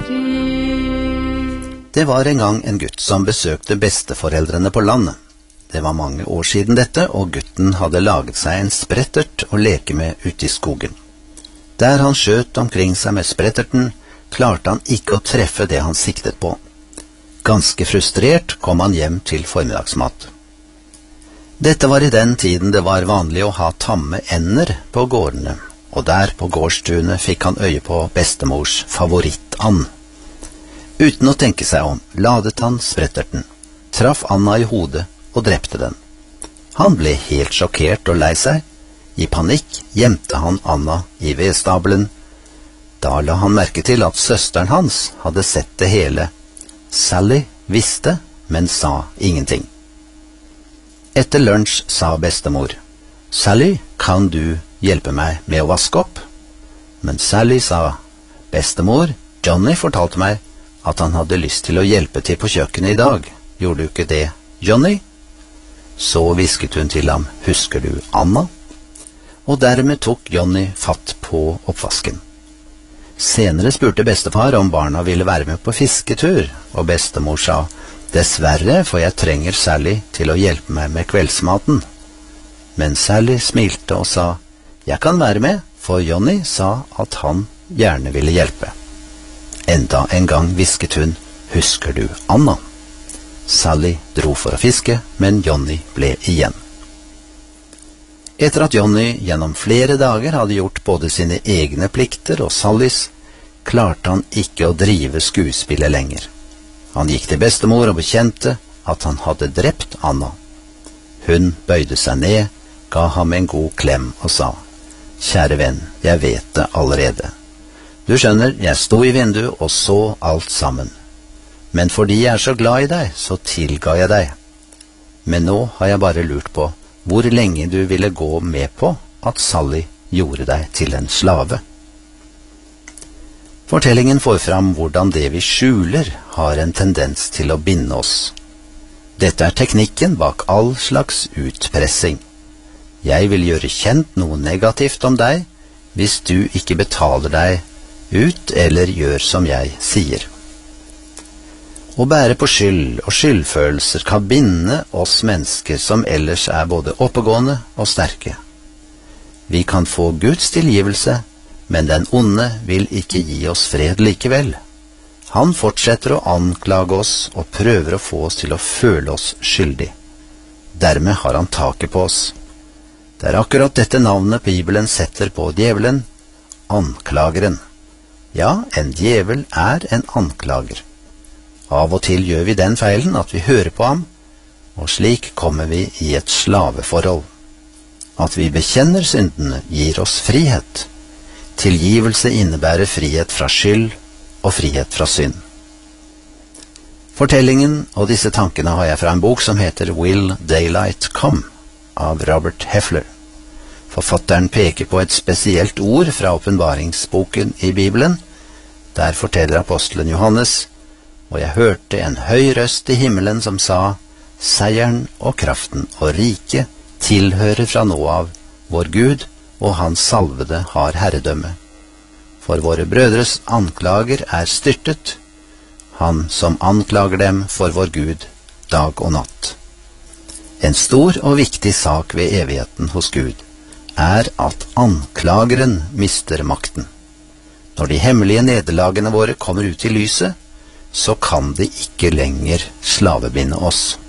Det var en gang en gutt som besøkte besteforeldrene på landet. Det var mange år siden dette, og gutten hadde laget seg en sprettert å leke med ute i skogen. Der han skjøt omkring seg med spretterten, klarte han ikke å treffe det han siktet på. Ganske frustrert kom han hjem til formiddagsmat. Dette var i den tiden det var vanlig å ha tamme ender på gårdene, og der på gårdstunet fikk han øye på bestemors favorittand. Uten å tenke seg om, ladet han spretterten, traff Anna i hodet og drepte den. Han ble helt sjokkert og lei seg. I panikk gjemte han Anna i vedstabelen. Da la han merke til at søsteren hans hadde sett det hele. Sally visste, men sa ingenting. Etter lunsj sa bestemor, «Sally, kan du hjelpe meg med å vaske opp?» Men Sally sa, «Bestemor, Johnny fortalte meg at han hadde lyst til å hjelpe til på kjøkkenet i dag. Gjorde du ikke det, Johnny?» Så hvisket hun til ham, «Husker du Anna?» Og dermed tok Johnny fatt på oppvasken. Senere spurte bestefar om barna ville være med på fisketur, og bestemor sa, «Dessverre, for jeg trenger Sally til å hjelpe meg med kveldsmaten.» Men Sally smilte og sa, «Jeg kan være med», for Johnny sa at han gjerne ville hjelpe. Enda en gang hvisket hun, «Husker du Anna?» Sally dro for å fiske, men Johnny ble igjen. Etter at Johnny gjennom flere dager hadde gjort både sine egne plikter og Sallys, klarte han ikke å drive skuespillet lenger. Han gikk til bestemor og bekjente at han hadde drept Anna. Hun bøyde seg ned, ga ham en god klem og sa, «Kjære venn, jeg vet det allerede. Du skjønner, jeg sto i vinduet og så alt sammen. Men fordi jeg er så glad i deg, så tilga jeg deg. Men nå har jeg bare lurt på hvor lenge du ville gå med på at Sally gjorde deg til en slave.» Fortellingen får fram hvordan det vi skjuler har en tendens til å binde oss. Dette er teknikken bak all slags utpressing. Jeg vil gjøre kjent noe negativt om deg hvis du ikke betaler deg ut eller gjør som jeg sier. Å bære på skyld og skyldfølelser kan binde oss mennesker som ellers er både oppegående og sterke. Vi kan få Guds tilgivelse, men den onde vil ikke gi oss fred likevel. Han fortsetter å anklage oss og prøver å få oss til å føle oss skyldig. Dermed har han taket på oss. Det er akkurat dette navnet Bibelen setter på djevelen, anklageren. Ja, en djevel er en anklager. Av og til gjør vi den feilen at vi hører på ham, og slik kommer vi i et slaveforhold. At vi bekjenner syndene gir oss frihet. Tilgivelse innebærer frihet fra skyld og frihet fra synd. Fortellingen og disse tankene har jeg fra en bok som heter Will Daylight Come? Av Robert Heffler. Forfatteren peker på et spesielt ord fra åpenbaringsboken i Bibelen. Der forteller apostelen Johannes, «Og jeg hørte en høy røst i himmelen som sa, Seieren og kraften og riket tilhører fra nå av vår Gud, og hans salvede har herredømme. For våre brødres anklager er styrtet, han som anklager dem for vår Gud dag og natt.» En stor og viktig sak ved evigheten hos Gud er at anklageren mister makten. Når de hemmelige nederlagene våre kommer ut i lyset, så kan det ikke lenger slavebinde oss.